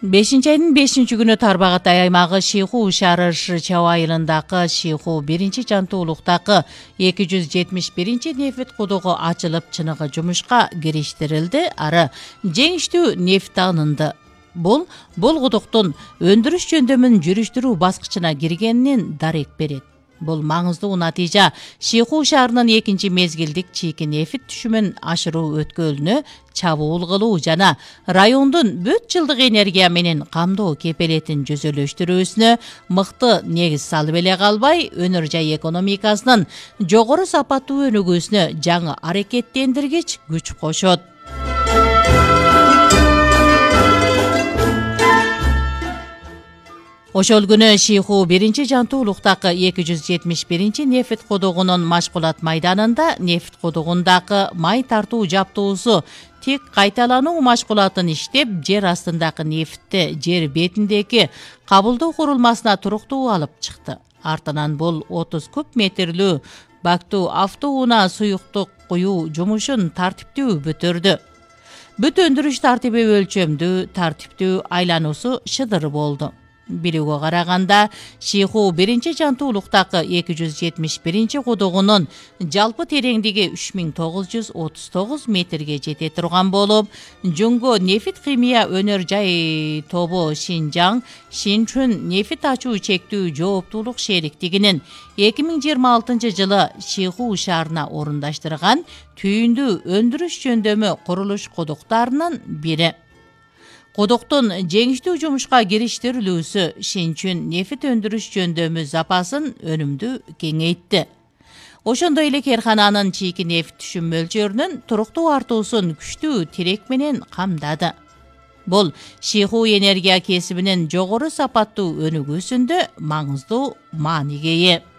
5-айдын 5-күнү Тарбағатай аймагы Шиху шаары Шычау айылындагы Шиху 1-жантуулуктагы 271 нефт кудугу ачылып чыныгы жумушка кириштирилди. Ары жеңиштүү нефт алынды. Бул кудуктун өндүрүш жөндөмүн жүрүштүрүү баскычына киргенинен дарек берет. Бул маңыздуу натыйжа Шиху шаарынын 2 мезгилдик чийки нефт түшүмүн ашыруу өткөлүнө чабуул кылуу жана райондун бүт жылдык энергия менен камдоо кепелетин жүзөлөштүрүүсүнө мыкты негиз салып эле калбай, өнөр жай экономикасынын жогору сапаттуу өнүгүүсүнө жаңы аракеттендиргич күч кошот. Ошол күнү Шиху 1-жантуулуктагы 271 нефт кудугунун машкулат майданында нефт кудугундагы май тартуу жаптуусу тик кайталануу машкулатын иштеп, жер астындагы нефтти жер бетиндеги кабылдоо курулмасына туруктуу алып чыкты. Артынан бул 30 куб метрлүү бактуу автоунаа суюктук куюу жумушун тартиптүү бүтүрдү. Бүт өндүрүш тартиби өлчөмдүү, тартиптүү, айлануусу шыдыр болду. Билүүгө караганда, Шиху 1-жантуулуктагы 271 кудугунун жалпы тереңдиги 3939 метрге жете турган болуп, Жунго нефт химия өнөр жай тобу Шинжаң, Шинчүн нефт ачуу чектүү жооптуулук шериктигинин 2026 жылы Шиху шаарына орундаштырган түйүндүү өндүрүш жөндөмү курулуш кудуктарынын бири. Кудуктун жеңиштүү жумушка кириштирилүүсү Шинчүн нефт өндүрүш жөндөмү запасын өнүмдүү кеңейтти. Ошондой эле керкананын чийки нефт түшүм мөлчөрүнүн туруктуу артуусун күчтүү тирек менен камдады. Бул Шиху энергия кесибинин жогору сапаттуу өнүгүүсүндө маңыздуу мааниге ээ.